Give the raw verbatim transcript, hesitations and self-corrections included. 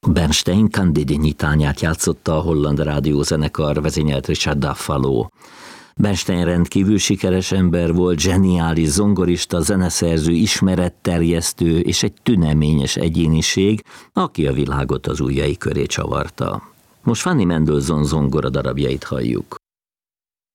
Bernstein Candide nyitányát játszotta a holland rádiózenekar, vezényelt Richard Duffalo. Bernstein rendkívül sikeres ember volt, zseniális zongorista, zeneszerző, ismeretterjesztő és egy tüneményes egyéniség, aki a világot az ujjai köré csavarta. Most Fanny Mendelssohn zongora darabjait halljuk.